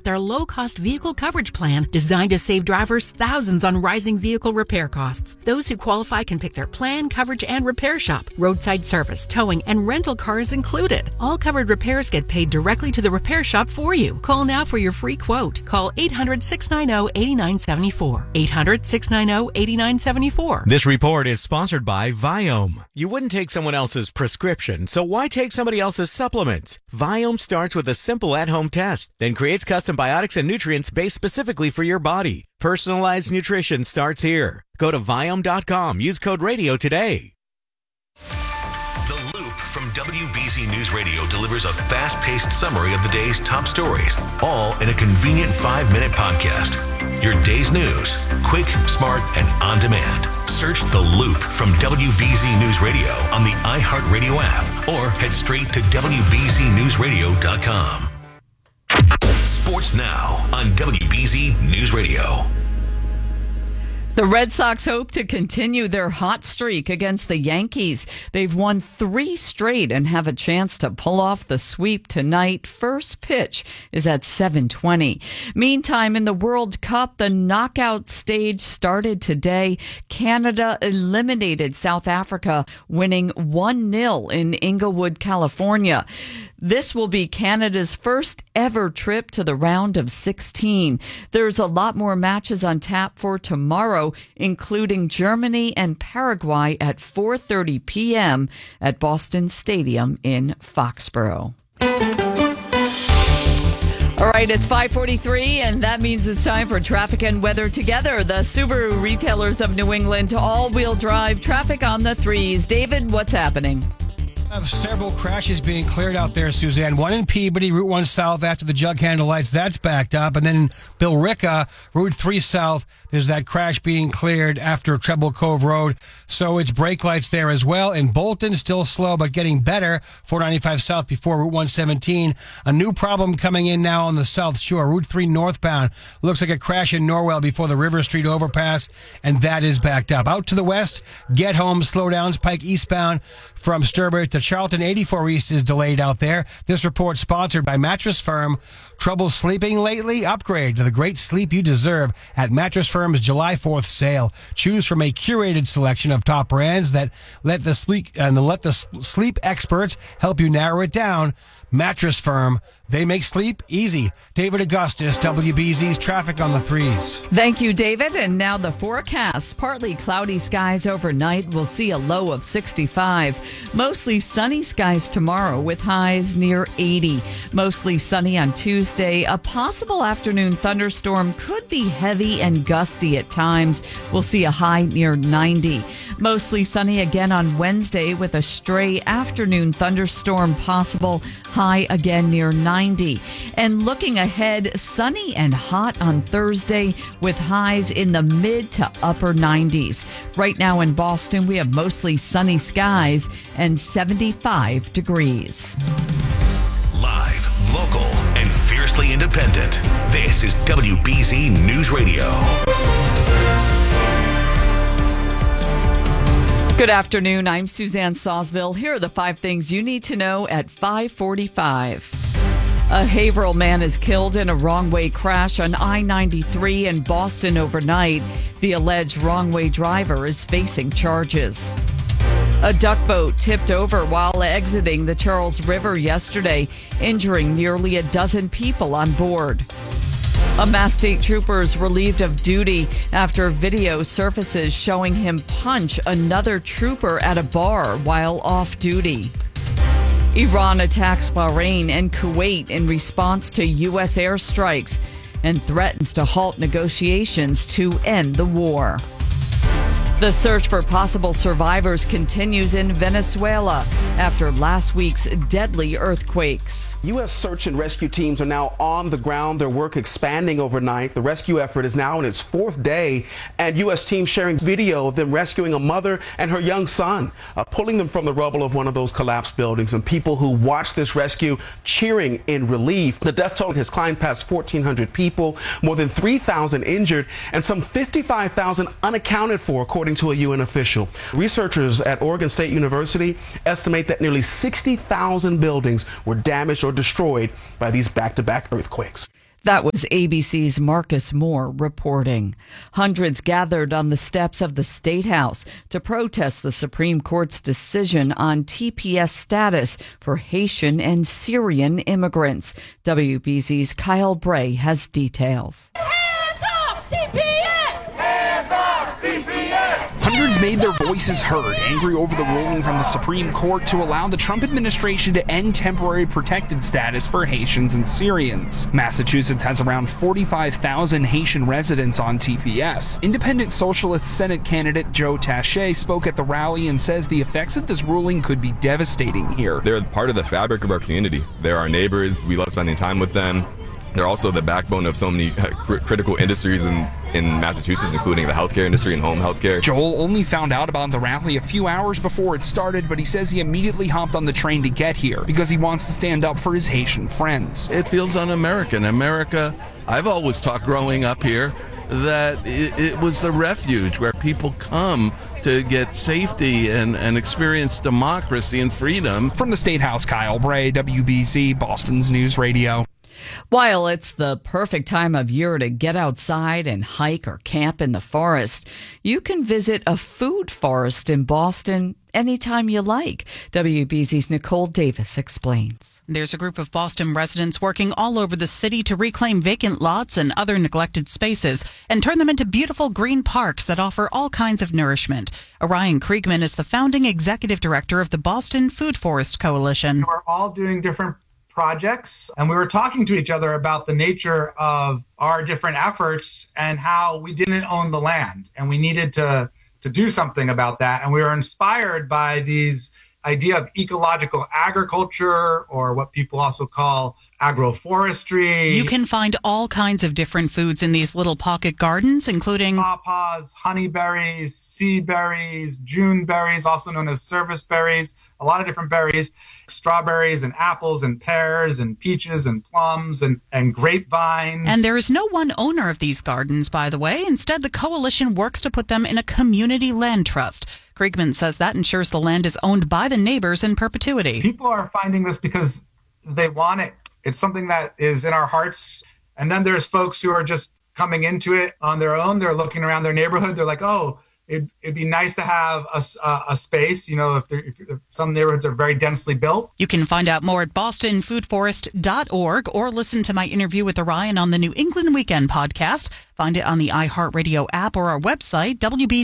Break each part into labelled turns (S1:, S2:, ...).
S1: about their low-cost vehicle coverage plan designed to save drivers thousands on rising vehicle repair costs. Those who qualify can pick their plan, coverage, and repair shop. Roadside service, towing, and rental cars included. All covered repairs get paid directly to the repair shop for you. Call now for your free quote. Call 800-690-8974. 800-690-8974.
S2: This report is sponsored by Viome. You wouldn't take someone else's prescription, so why take somebody else's supplements? Viome starts with a simple at-home test, then creates custom biotics and nutrients based specifically for your body. Personalized nutrition starts here. Go to Viome.com. Use code RADIO today.
S3: The Loop from WBZ News Radio delivers a fast-paced summary of the day's top stories, all in a convenient 5-minute podcast. Your day's news, quick, smart, and on demand. Search The Loop from WBZ News Radio on the iHeartRadio app or head straight to WBZNewsRadio.com. Sports now on WBZ News Radio.
S4: The Red Sox hope to continue their hot streak against the Yankees. They've won 3 straight and have a chance to pull off the sweep tonight. First pitch is at 7:20. Meantime, in the World Cup, the knockout stage started today. Canada eliminated South Africa, winning 1-0 in Inglewood, California. This will be Canada's first ever trip to the round of 16. There's a lot more matches on tap for tomorrow, including Germany and Paraguay at 4:30 p.m. at Boston Stadium in Foxborough. All right, it's 5:43, and that means it's time for traffic and weather together. The Subaru retailers of New England, all-wheel drive traffic on the 3s. David, what's happening?
S5: Have several crashes being cleared out there, Suzanne. One in Peabody, Route 1 South after the jug handle lights. That's backed up. And then Billerica, Route 3 South, there's that crash being cleared after Treble Cove Road. So it's brake lights there as well. In Bolton, still slow, but getting better. 495 South before Route 117. A new problem coming in now on the South Shore. Route 3 northbound. Looks like a crash in Norwell before the River Street overpass, and that is backed up. Out to the west, Get Home slowdowns. Pike eastbound from Sturbridge to Charlton. 84 East is delayed out there. This report sponsored by Mattress Firm. Trouble sleeping lately? Upgrade to the great sleep you deserve at Mattress Firm's July 4th sale. Choose from a curated selection of top brands that let the sleep experts help you narrow it down. Mattress Firm. They make sleep easy. David Augustus, WBZ's traffic on the 3s.
S4: Thank you, David. And now the forecast. Partly cloudy skies overnight. We'll see a low of 65. Mostly sunny skies tomorrow with highs near 80. Mostly sunny on Tuesday. A possible afternoon thunderstorm could be heavy and gusty at times. We'll see a high near 90. Mostly sunny again on Wednesday with a stray afternoon thunderstorm possible. High again near 90. And looking ahead, sunny and hot on Thursday with highs in the mid to upper 90s. Right now in Boston, we have mostly sunny skies and 75 degrees.
S3: Live, local, and fiercely independent. This is WBZ News Radio.
S4: Good afternoon. I'm Suzanne Sawsville. Here are the 5 things you need to know at 5:45. A Haverhill man is killed in a wrong-way crash on I-93 in Boston overnight. The alleged wrong-way driver is facing charges. A duck boat tipped over while exiting the Charles River yesterday, injuring nearly a dozen people on board. A Mass State Trooper is relieved of duty after video surfaces showing him punch another trooper at a bar while off duty. Iran attacks Bahrain and Kuwait in response to U.S. airstrikes and threatens to halt negotiations to end the war. The search for possible survivors continues in Venezuela after last week's deadly earthquakes.
S6: U.S. search and rescue teams are now on the ground, their work expanding overnight. The rescue effort is now in its 4th day, and U.S. teams sharing video of them rescuing a mother and her young son, pulling them from the rubble of one of those collapsed buildings, and people who watched this rescue cheering in relief. The death toll has climbed past 1,400 people, more than 3,000 injured, and some 55,000 unaccounted for, according to a UN official. Researchers at Oregon State University estimate that nearly 60,000 buildings were damaged or destroyed by these back-to-back earthquakes.
S4: That was ABC's Marcus Moore reporting. Hundreds gathered on the steps of the State House to protest the Supreme Court's decision on TPS status for Haitian and Syrian immigrants. WBZ's Kyle Bray has details.
S7: Hands off TPS!
S8: Hands off TPS! Hundreds made their voices heard, angry over the ruling from the Supreme Court to allow the Trump administration to end temporary protected status for Haitians and Syrians. Massachusetts has around 45,000 Haitian residents on TPS. Independent Socialist Senate candidate Joe Taché spoke at the rally and says the effects of this ruling could be devastating here.
S9: They're part of the fabric of our community. They're our neighbors. We love spending time with them. They're also the backbone of so many critical industries in Massachusetts, including the healthcare industry and home healthcare.
S8: Joel only found out about the rally a few hours before it started, but he says he immediately hopped on the train to get here because he wants to stand up for his Haitian friends.
S10: It feels un-American. America, I've always taught growing up here that it was the refuge where people come to get safety and experience democracy and freedom.
S8: From the State House, Kyle Bray, WBZ, Boston's News Radio.
S4: While it's the perfect time of year to get outside and hike or camp in the forest, you can visit a food forest in Boston anytime you like. WBZ's Nicole Davis explains.
S11: There's a group of Boston residents working all over the city to reclaim vacant lots and other neglected spaces and turn them into beautiful green parks that offer all kinds of nourishment. Orion Kriegman is the founding executive director of the Boston Food Forest Coalition.
S12: We're all doing different projects, and we were talking to each other about the nature of our different efforts and how we didn't own the land, and we needed to do something about that. And we were inspired by these idea of ecological agriculture, or what people also call agroforestry.
S11: You can find all kinds of different foods in these little pocket gardens, including
S12: pawpaws, honeyberries, sea berries, June berries, also known as service berries, a lot of different berries, strawberries and apples and pears and peaches and plums and grapevines.
S11: And there is no one owner of these gardens, by the way. Instead, the coalition works to put them in a community land trust. Kriegman says that ensures the land is owned by the neighbors in perpetuity.
S12: People are finding this because they want it. It's something that is in our hearts. And then there's folks who are just coming into it on their own. They're looking around their neighborhood. They're like, oh, it'd be nice to have a space, you know, if some neighborhoods are very densely built.
S11: You can find out more at bostonfoodforest.org or listen to my interview with Orion on the New England Weekend podcast. Find it on the iHeartRadio app or our website,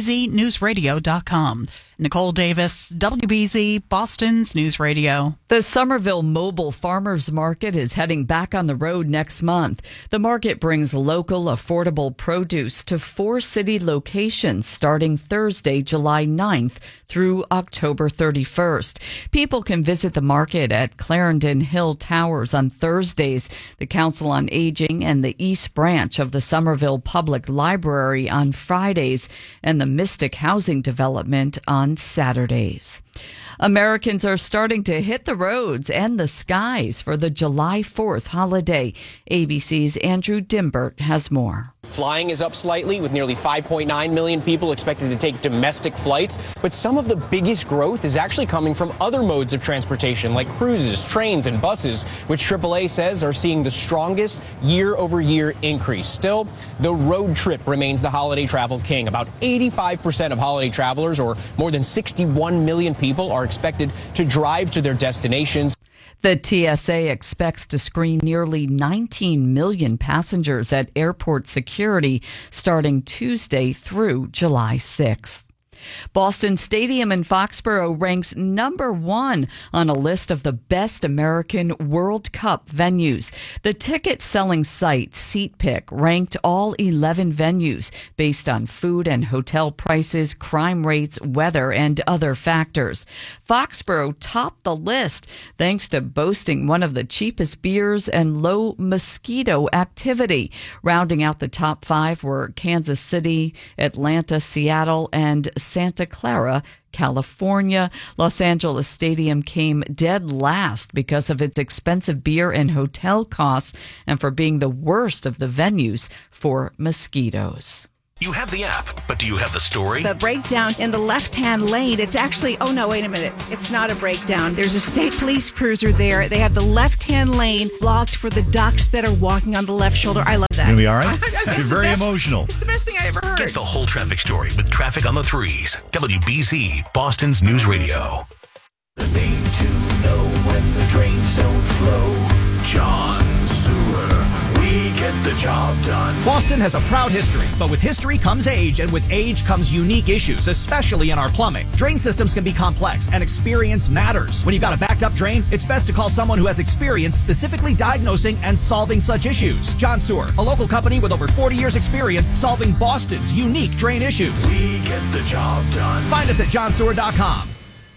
S11: WBZNewsRadio.com. Nicole Davis, WBZ, Boston's News Radio.
S4: The Somerville Mobile Farmers Market is heading back on the road next month. The market brings local, affordable produce to 4 city locations starting Thursday, July 9th through October 31st. People can visit the market at Clarendon Hill Towers on Thursdays, the Council on Aging and the East Branch of the Somerville Public Library on Fridays, and the Mystic Housing Development on Saturdays. Americans are starting to hit the roads and the skies for the July 4th holiday. ABC's Andrew Dimbert has more.
S13: Flying is up slightly, with nearly 5.9 million people expected to take domestic flights. But some of the biggest growth is actually coming from other modes of transportation, like cruises, trains, and buses, which AAA says are seeing the strongest year-over-year increase. Still, the road trip remains the holiday travel king. About 85% of holiday travelers, or more than 61 million people, are expected to drive to their destinations.
S4: The TSA expects to screen nearly 19 million passengers at airport security starting Tuesday through July 6th. Boston Stadium in Foxborough ranks number 1 on a list of the best American World Cup venues. The ticket-selling site SeatPick ranked all 11 venues based on food and hotel prices, crime rates, weather, and other factors. Foxborough topped the list thanks to boasting one of the cheapest beers and low mosquito activity. Rounding out the top 5 were Kansas City, Atlanta, Seattle, and Santa Clara, California. Los Angeles Stadium came dead last because of its expensive beer and hotel costs and for being the worst of the venues for mosquitoes.
S3: You have the app, but do you have the story?
S14: The breakdown in the left-hand lane, it's actually, oh no, wait a minute. It's not a breakdown. There's a state police cruiser there. They have the left-hand lane blocked for the ducks that are walking on the left shoulder. I love that.
S15: Gonna be all right? You're very emotional.
S14: It's the best thing I ever heard.
S3: Get the whole traffic story with Traffic on the Threes. WBZ, Boston's News Radio.
S16: The name to know when the drains don't flow. John Sewer. We get the job done.
S17: Boston has a proud history, but with history comes age, and with age comes unique issues, especially in our plumbing. Drain systems can be complex, and experience matters. When you've got a backed up drain, it's best to call someone who has experience specifically diagnosing and solving such issues. John Sewer, a local company with over 40 years experience solving Boston's unique drain issues.
S16: We get the job done.
S17: Find us at johnsewer.com.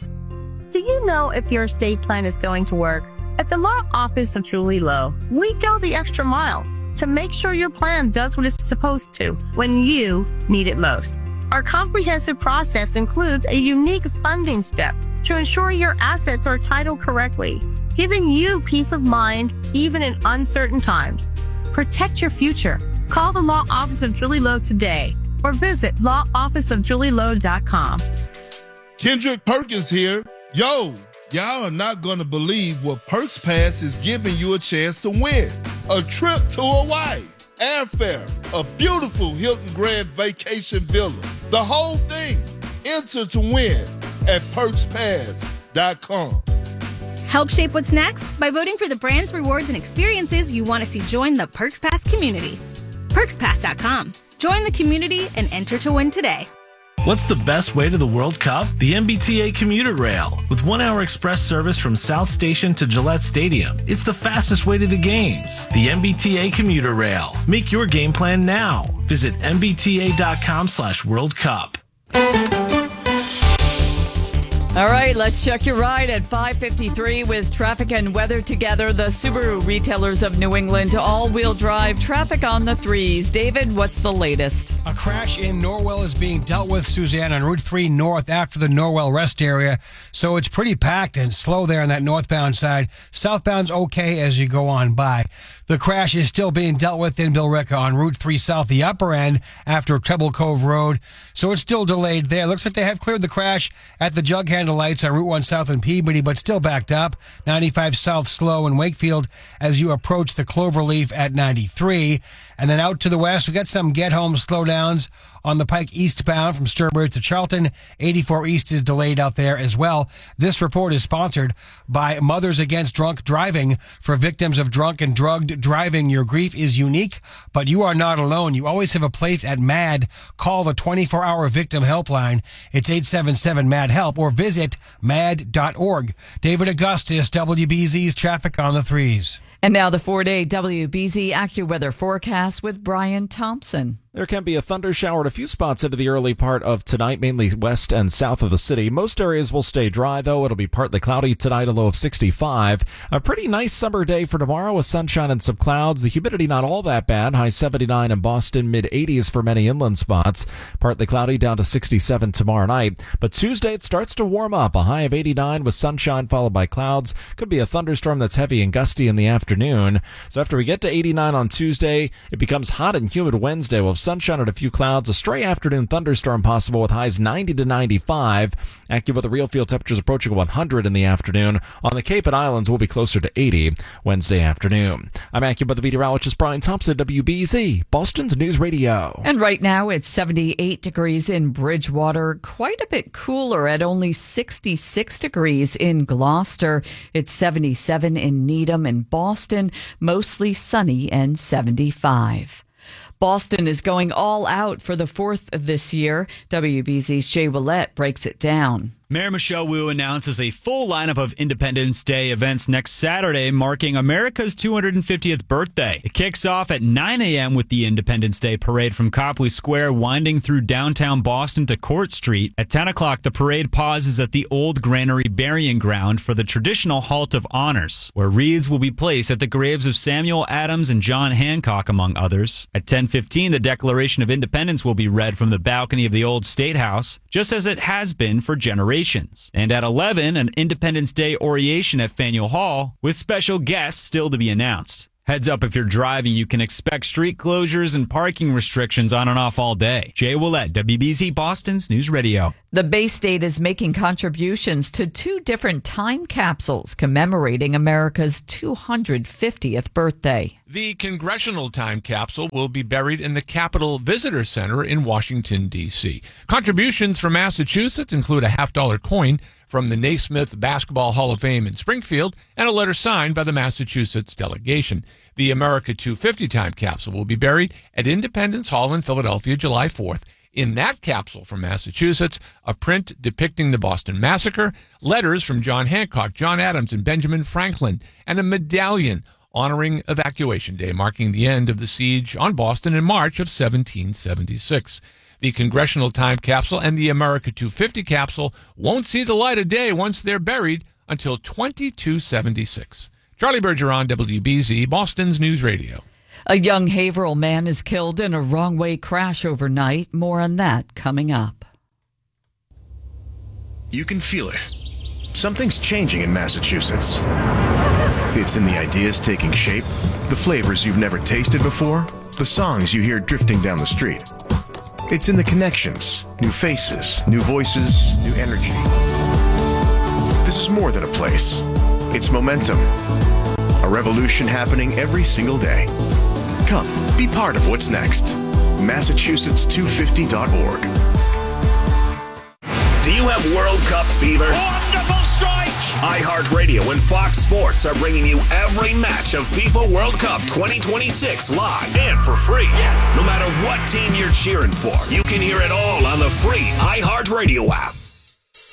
S18: Do you know if your estate plan is going to work? At the law office of Julie Lowe, we go the extra mile to make sure your plan does what it's supposed to when you need it most. Our comprehensive process includes a unique funding step to ensure your assets are titled correctly, giving you peace of mind even in uncertain times. Protect your future. Call the law office of Julie Lowe today or visit lawofficeofjulielowe.com.
S19: Kendrick Perkins here. Yo, y'all are not going to believe what Perks Pass is giving you a chance to win. A trip to Hawaii, airfare, a beautiful Hilton Grand Vacation Villa. The whole thing. Enter to win at PerksPass.com.
S20: Help shape what's next by voting for the brands, rewards, and experiences you want to see join the Perks Pass community. PerksPass.com. Join the community and enter to win today.
S21: What's the best way to the World Cup? The MBTA commuter rail. With 1-hour express service from South Station to Gillette Stadium, it's the fastest way to the games. The MBTA commuter rail. Make your game plan now. Visit mbta.com/World Cup.
S4: All right, let's check your ride at 5:53 with traffic and weather together. The Subaru retailers of New England all-wheel drive traffic on the threes. David, what's the latest?
S5: A crash in Norwell is being dealt with, Suzanne, on Route 3 North after the Norwell rest area. So it's pretty packed and slow there on that northbound side. Southbound's okay as you go on by. The crash is still being dealt with in Billerica on Route 3 South, the upper end, after Treble Cove Road. So it's still delayed there. Looks like they have cleared the crash at the Jug Handle lights on Route 1 South in Peabody, but still backed up. 95 South slow in Wakefield as you approach the Cloverleaf at 93. And then out to the west, we got some get-home slowdowns on the Pike eastbound from Sturbridge to Charlton. 84 East is delayed out there as well. This report is sponsored by Mothers Against Drunk Driving. For victims of drunk and drugged driving, your grief is unique, but you are not alone. You always have a place at MAD. Call the 24-hour victim helpline. It's 877-MAD-HELP or visit mad.org. David Augustus, WBZ's Traffic on the Threes.
S4: And now the 4-day WBZ AccuWeather forecast with Brian Thompson.
S22: There can be a thunder shower at a few spots into the early part of tonight, mainly west and south of the city. Most areas will stay dry, though. It'll be partly cloudy tonight, a low of 65. A pretty nice summer day for tomorrow with sunshine and some clouds. The humidity not all that bad. High 79 in Boston, mid-80s for many inland spots. Partly cloudy down to 67 tomorrow night. But Tuesday, it starts to warm up. A high of 89 with sunshine followed by clouds. Could be a thunderstorm that's heavy and gusty in the afternoon. So after we get to 89 on Tuesday, it becomes hot and humid Wednesday. We'll have sunshine and a few clouds. A stray afternoon thunderstorm possible with highs 90 to 95. AccuWeather real field temperatures approaching 100 in the afternoon. On the Cape and Islands, we'll be closer to 80 Wednesday afternoon. I'm AccuWeather meteorologist Brian Thompson, WBZ, Boston's News Radio.
S4: And right now it's 78 degrees in Bridgewater, quite a bit cooler at only 66 degrees in Gloucester. It's 77 in Needham and Boston, mostly sunny and 75. Boston is going all out for the 4th this year. WBZ's Jay Willett breaks it down.
S23: Mayor Michelle Wu announces a full lineup of Independence Day events next Saturday, marking America's 250th birthday. It kicks off at 9 a.m. with the Independence Day Parade from Copley Square, winding through downtown Boston to Court Street. At 10 o'clock, the parade pauses at the Old Granary Burying Ground for the traditional Halt of Honors, where wreaths will be placed at the graves of Samuel Adams and John Hancock, among others. At 10:15, the Declaration of Independence will be read from the balcony of the Old State House, just as it has been for generations. And at 11, an Independence Day oration at Faneuil Hall, with special guests still to be announced. Heads up, if you're driving, you can expect street closures and parking restrictions on and off all day. Jay Willett, WBZ Boston's News Radio.
S4: The Bay State is making contributions to 2 different time capsules commemorating America's 250th birthday.
S1: The Congressional Time Capsule will be buried in the Capitol Visitor Center in Washington, D.C. Contributions from Massachusetts include a $50 coin from the Naismith Basketball Hall of Fame in Springfield and a letter signed by the Massachusetts delegation. The America 250 Time Capsule will be buried at Independence Hall in Philadelphia July 4th. In that capsule from Massachusetts, a print depicting the Boston Massacre, letters from John Hancock, John Adams, and Benjamin Franklin, and a medallion honoring Evacuation Day, marking the end of the siege on Boston in March of 1776. The Congressional Time Capsule and the America 250 Capsule won't see the light of day once they're buried until 2276. Charlie Bergeron, WBZ, Boston's News Radio.
S4: A young Haverhill man is killed in a wrong-way crash overnight. More on that coming up.
S3: You can feel it. Something's changing in Massachusetts. It's in the ideas taking shape, the flavors you've never tasted before, the songs you hear drifting down the street. It's in the connections, new faces, new voices, new energy. This is more than a place. It's momentum. A revolution happening every single day. Come, be part of what's next. Massachusetts250.org.
S16: Do you have World Cup fever? Wonderful strike! iHeartRadio and Fox Sports are bringing you every match of FIFA World Cup 2026 live and for free. Yes! No matter what team you're cheering for, you can hear it all on the free iHeartRadio app.